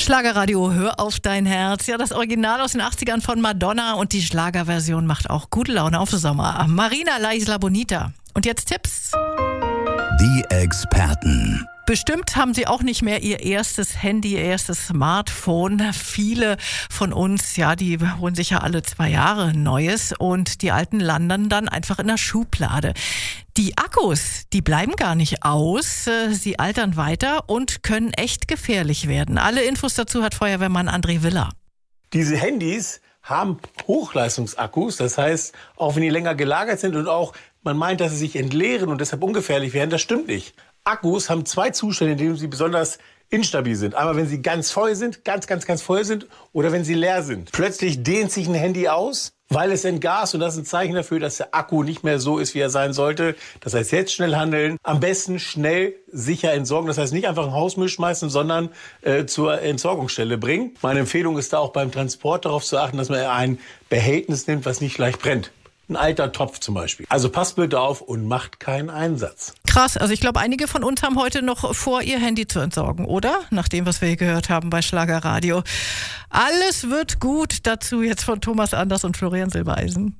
Schlagerradio, hör auf dein Herz. Ja, das Original aus den 80ern von Madonna und die Schlagerversion macht auch gute Laune auf Sommer. Marina La Isla Bonita. Und jetzt Tipps. Die Experten. Bestimmt haben Sie auch nicht mehr Ihr erstes Handy, Ihr erstes Smartphone. Viele von uns, ja, die holen sich ja alle 2 Jahre ein neues und die alten landen dann einfach in der Schublade. Die Akkus, die bleiben gar nicht aus. Sie altern weiter und können echt gefährlich werden. Alle Infos dazu hat Feuerwehrmann André Willer. Diese Handys haben Hochleistungsakkus, das heißt, auch wenn die länger gelagert sind und auch man meint, dass sie sich entleeren und deshalb ungefährlich werden, das stimmt nicht. Akkus haben 2 Zustände, in denen sie besonders instabil sind. Einmal, wenn sie ganz voll sind, ganz voll sind, oder wenn sie leer sind. Plötzlich dehnt sich ein Handy aus, weil es entgast, und das ist ein Zeichen dafür, dass der Akku nicht mehr so ist, wie er sein sollte. Das heißt, jetzt schnell handeln, am besten schnell sicher entsorgen. Das heißt, nicht einfach ein Hausmüll schmeißen, sondern zur Entsorgungsstelle bringen. Meine Empfehlung ist da auch beim Transport darauf zu achten, dass man ein Behältnis nimmt, was nicht leicht brennt. Ein alter Topf zum Beispiel. Also passt bitte auf und macht keinen Einsatz. Krass, also ich glaube, einige von uns haben heute noch vor, ihr Handy zu entsorgen, oder? Nach dem, was wir hier gehört haben bei Schlagerradio. Alles wird gut. Dazu jetzt von Thomas Anders und Florian Silbereisen.